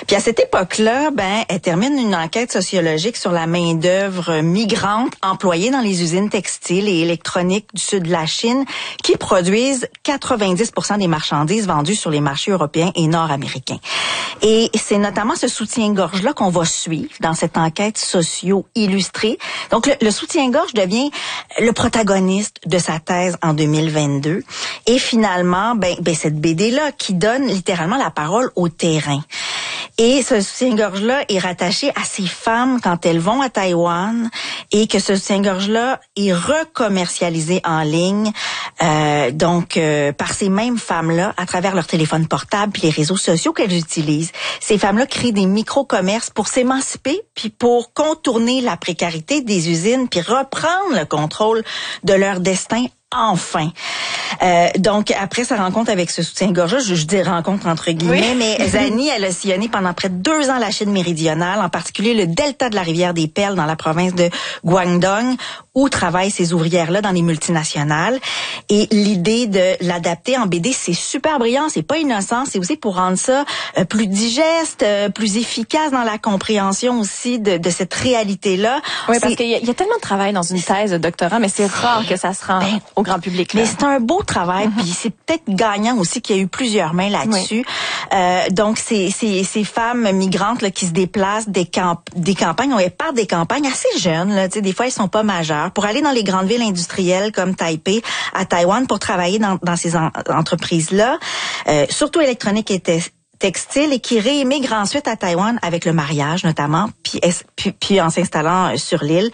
Puis à cette époque-là, elle termine une enquête sociologique sur la main-d'œuvre migrante employée dans les usines textiles et électroniques du sud de la Chine qui produisent 90% des marchandises vendues sur les marchés européens et nord-américains. Et c'est notamment ce soutien-gorge-là qu'on va suivre dans cette enquête socio-illustrée. Donc le soutien-gorge devient le protagoniste de sa thèse en 2022. Et finalement, cette BD-là qui donne littéralement la parole au terrain. Et ce soutien-gorge-là est rattaché à ces femmes quand elles vont à Taïwan et que ce soutien-gorge-là est recommercialisé en ligne, par ces mêmes femmes-là à travers leur téléphone portable puis les réseaux sociaux qu'elles utilisent. Ces femmes-là créent des micro-commerces pour s'émanciper puis pour contourner la précarité des usines puis reprendre le contrôle de leur destin. Enfin. Donc, après sa rencontre avec ce soutien-gorge, je dis rencontre entre guillemets, mais Zani, elle a sillonné pendant près de 2 ans la Chine méridionale, en particulier le delta de la rivière des Perles dans la province de Guangdong, où travaillent ces ouvrières-là dans les multinationales. Et l'idée de l'adapter en BD, c'est super brillant, c'est pas innocent, c'est aussi pour rendre ça plus digeste, plus efficace dans la compréhension aussi de cette réalité-là. Oui, parce qu'il y a tellement de travail dans une thèse de doctorat, mais c'est rare que ça se rend au grand public. Là. Mais c'est un beau travail, puis c'est peut-être gagnant aussi qu'il y a eu plusieurs mains là-dessus. Donc, ces femmes migrantes là, qui se déplacent des campagnes, on part des campagnes assez jeunes, là, des fois, elles sont pas majeures, pour aller dans les grandes villes industrielles comme Taipei, à Taïwan, pour travailler dans ces entreprises-là, surtout électroniques et textile, et qui réémigrent ensuite à Taïwan avec le mariage notamment, puis en s'installant sur l'île.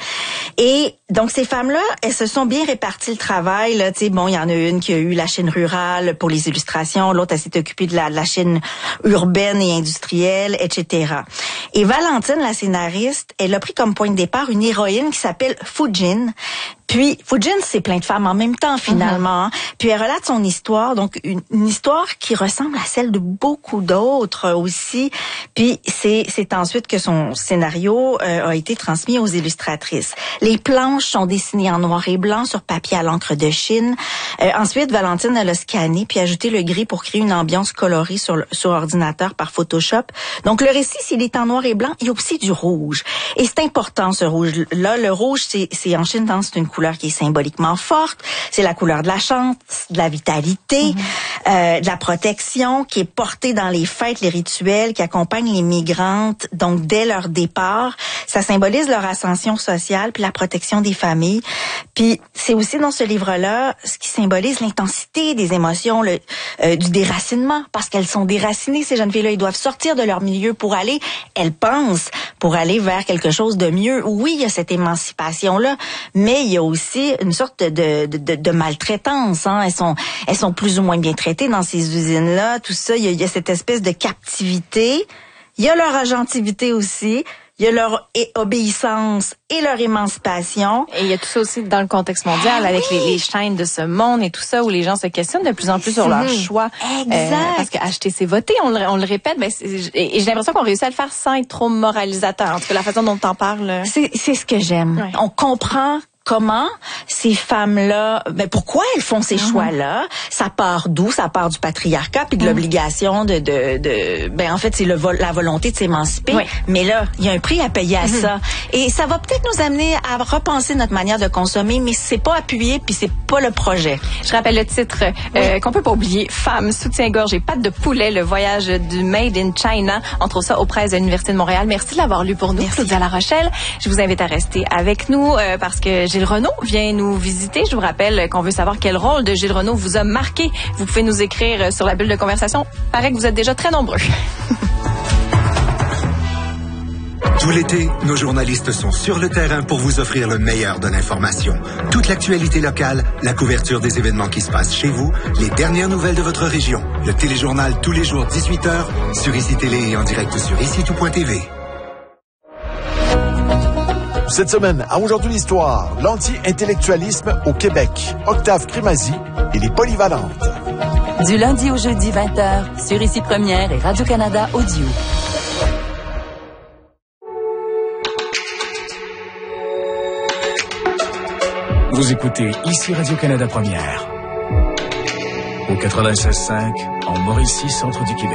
Et donc ces femmes-là, elles se sont bien réparties le travail. Là, il y en a une qui a eu la Chine rurale pour les illustrations, l'autre elle s'est occupée de la Chine urbaine et industrielle, etc. Et Valentine, la scénariste, elle a pris comme point de départ une héroïne qui s'appelle Fujin. Puis Fujin, c'est plein de femmes en même temps finalement. Puis elle relate son histoire, donc une histoire qui ressemble à celle de beaucoup d'autres aussi. Puis c'est ensuite que son scénario a été transmis aux illustratrices. Les planches sont dessinées en noir et blanc sur papier à l'encre de Chine. Ensuite, Valentine elle a scanné puis ajouté le gris pour créer une ambiance colorée sur ordinateur par Photoshop. Donc le récit, s'il est en noir et blanc, il y a aussi du rouge. Et c'est important ce rouge-là. Le rouge, c'est en Chine, c'est une couleur qui est symboliquement forte. C'est la couleur de la chance, de la vitalité, de la protection, qui est portée dans les fêtes, les rituels, qui accompagnent les migrantes, donc dès leur départ. Ça symbolise leur ascension sociale puis la protection des familles. Puis c'est aussi dans ce livre-là ce qui symbolise l'intensité des émotions, du déracinement, parce qu'elles sont déracinées, ces jeunes filles-là. Ils doivent sortir de leur milieu pour aller, elles pensent, pour aller vers quelque chose de mieux. Oui, il y a cette émancipation-là, mais il y a aussi une sorte de maltraitance. Hein. Elles sont plus ou moins bien traitées dans ces usines-là. Tout ça, il y a cette espèce de captivité. Il y a leur agentivité aussi. Il y a leur obéissance et leur émancipation. Et il y a tout ça aussi dans le contexte mondial, avec les chaînes de ce monde et tout ça, où les gens se questionnent de plus en plus sur leur choix. Exact. Parce que acheter, c'est voter, on le répète. Et j'ai l'impression qu'on réussit à le faire sans être trop moralisateur. En tout cas, la façon dont t'en parles. C'est ce que j'aime. Ouais. On comprend comment ces femmes-là, pourquoi elles font ces choix-là? Ça part d'où? Ça part du patriarcat puis de l'obligation en fait, c'est la volonté de s'émanciper. Oui. Mais là, il y a un prix à payer à ça. Et ça va peut-être nous amener à repenser notre manière de consommer, mais c'est pas appuyé puis c'est pas le projet. Je rappelle le titre qu'on peut pas oublier, Femmes, soutien-gorge et pattes de poulet, le voyage du Made in China. On trouve ça aux presses de l'Université de Montréal. Merci de l'avoir lu pour nous, Claudia La Rochelle. Je vous invite à rester avec nous parce que Gilles Renaud vient nous visiter. Je vous rappelle qu'on veut savoir quel rôle de Gilles Renaud vous a marqué. Vous pouvez nous écrire sur la bulle de conversation. Paraît que vous êtes déjà très nombreux. Tout l'été, nos journalistes sont sur le terrain pour vous offrir le meilleur de l'information. Toute l'actualité locale, la couverture des événements qui se passent chez vous, les dernières nouvelles de votre région. Le téléjournal tous les jours 18h sur ICI Télé et en direct sur ICITout.tv. Cette semaine, à Aujourd'hui l'Histoire, l'anti-intellectualisme au Québec, Octave Crémazie et les Polyvalentes. Du lundi au jeudi 20h, sur ICI Première et Radio-Canada Audio. Vous écoutez ici Radio-Canada Première. Au 96.5, en Mauricie, centre du Québec.